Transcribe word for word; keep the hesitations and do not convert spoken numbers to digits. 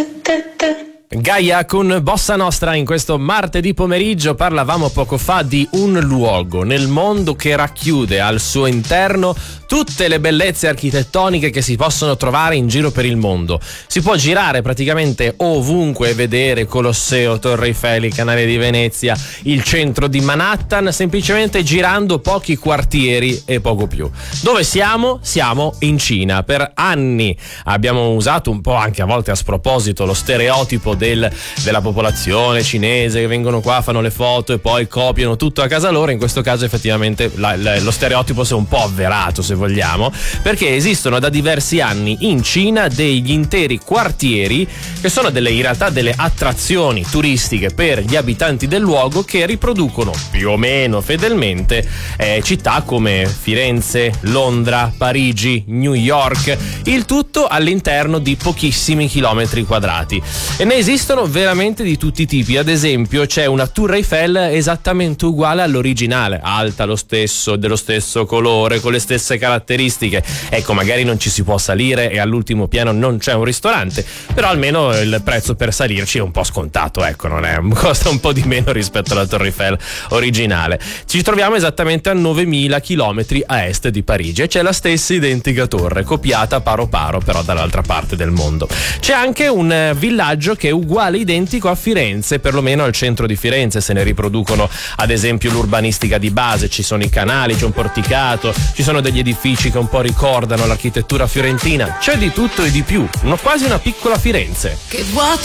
Gaia con Bossa Nostra in questo martedì pomeriggio. Parlavamo poco fa di un luogo nel mondo che racchiude al suo interno tutte le bellezze architettoniche che si possono trovare in giro per il mondo. Si può girare praticamente ovunque e vedere Colosseo, Torre Eiffel, il Canale di Venezia, il centro di Manhattan, semplicemente girando pochi quartieri e poco più. Dove siamo? Siamo in Cina. Per anni abbiamo usato un po', anche a volte a sproposito, lo stereotipo del, della popolazione cinese che vengono qua, fanno le foto e poi copiano tutto a casa loro. In questo caso effettivamente la, la, lo stereotipo si è un po' avverato, se vogliamo, perché esistono da diversi anni in Cina degli interi quartieri che sono delle, in realtà delle attrazioni turistiche per gli abitanti del luogo, che riproducono più o meno fedelmente eh, città come Firenze, Londra, Parigi, New York, il tutto all'interno di pochissimi chilometri quadrati. E ne esistono veramente di tutti i tipi. Ad esempio c'è una Tour Eiffel esattamente uguale all'originale, alta lo stesso, dello stesso colore, con le stesse caratteristiche. Ecco, magari non ci si può salire e all'ultimo piano non c'è un ristorante, però almeno il prezzo per salirci è un po' scontato, ecco, non è, costa un po' di meno rispetto alla Torre Eiffel originale. Ci troviamo esattamente a novemila chilometri a est di Parigi e c'è la stessa identica torre, copiata paro paro però dall'altra parte del mondo. C'è anche un villaggio che è uguale, identico a Firenze, perlomeno al centro di Firenze se ne riproducono ad esempio l'urbanistica di base, ci sono i canali, c'è un porticato, ci sono degli edifici che un po' ricordano l'architettura fiorentina, c'è di tutto e di più, quasi una piccola Firenze. Che vuoto